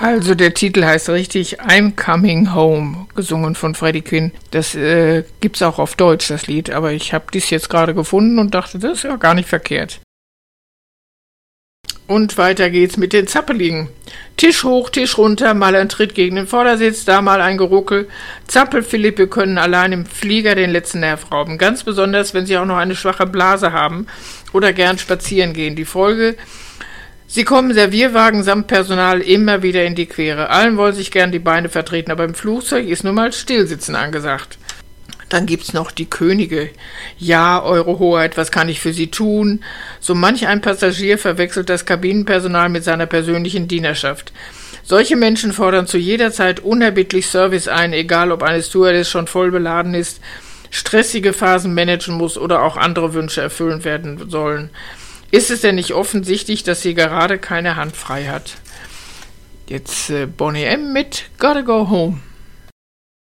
Also der Titel heißt richtig I'm Coming Home, gesungen von Freddie Quinn. Das gibt's auch auf Deutsch, das Lied, aber ich habe dies jetzt gerade gefunden und dachte, das ist ja gar nicht verkehrt. Und weiter geht's mit den Zappeligen. Tisch hoch, Tisch runter, mal ein Tritt gegen den Vordersitz, da mal ein Geruckel. Zappel-Philippe können allein im Flieger den letzten Nerv rauben. Ganz besonders, wenn sie auch noch eine schwache Blase haben oder gern spazieren gehen. Die Folge: Sie kommen Servierwagen samt Personal immer wieder in die Quere. Allen wollen sich gern die Beine vertreten, aber im Flugzeug ist nun mal Stillsitzen angesagt. Dann gibt's noch die Könige. Ja, Eure Hoheit, was kann ich für Sie tun? So manch ein Passagier verwechselt das Kabinenpersonal mit seiner persönlichen Dienerschaft. Solche Menschen fordern zu jeder Zeit unerbittlich Service ein, egal ob eine Stewardess schon voll beladen ist, stressige Phasen managen muss oder auch andere Wünsche erfüllt werden sollen. Ist es denn nicht offensichtlich, dass sie gerade keine Hand frei hat? Jetzt Boney M. mit Gotta Go Home.